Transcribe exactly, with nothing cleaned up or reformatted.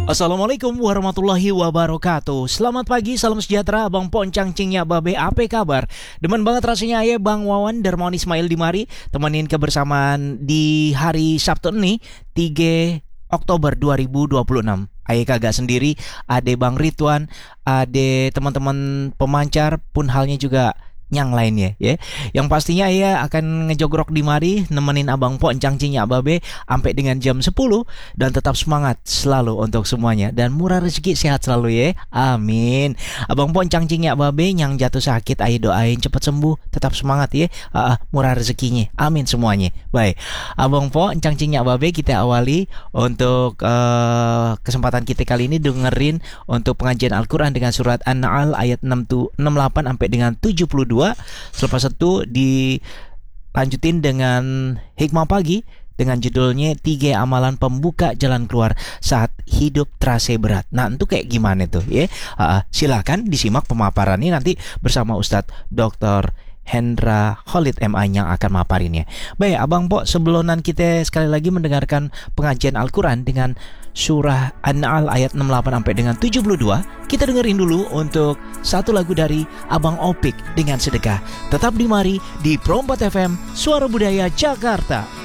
Assalamualaikum warahmatullahi wabarakatuh. Selamat pagi, salam sejahtera Abang Poncang Cingnya Babe, apa kabar? Demen banget rasanya ya Bang Wawan Darmawan Ismail di mari temenin kebersamaan di hari Sabtu ini tiga Oktober dua ribu dua puluh enam. Aye kagak sendiri, ade Bang Ridwan, ade teman-teman pemancar pun halnya juga yang lainnya ya. Yang pastinya ya akan ngejogrok di mari nemenin Abang Poncang Cinya Babe sampai dengan jam sepuluh dan tetap semangat selalu untuk semuanya dan murah rezeki sehat selalu ya. Amin. Abang Poncang Cinya Babe yang jatuh sakit ayo doain cepat sembuh, tetap semangat ya. Uh, murah rezekinya. Amin semuanya. Baik. Abang Poncang Cinya Babe kita awali untuk uh, kesempatan kita kali ini dengerin untuk pengajian Al-Qur'an dengan surat An-Nahl ayat enam puluh delapan sampai dengan tujuh puluh dua. Selepas itu dilanjutin dengan hikmah pagi dengan judulnya tiga amalan pembuka jalan keluar saat hidup terasa berat. Nah itu kayak gimana tuh ya? Uh, silakan disimak pemaparannya nanti bersama Ustadz Doktor Hendra Khalid M A yang akan maparinnya. Baik Abang Po, sebelumnya kita sekali lagi mendengarkan pengajian Al-Quran dengan surah An-Nahl ayat enam puluh delapan sampai dengan tujuh puluh dua. Kita dengerin dulu untuk satu lagu dari Abang Opik dengan Sedekah. Tetap di mari di Pro empat F M Suara Budaya Jakarta.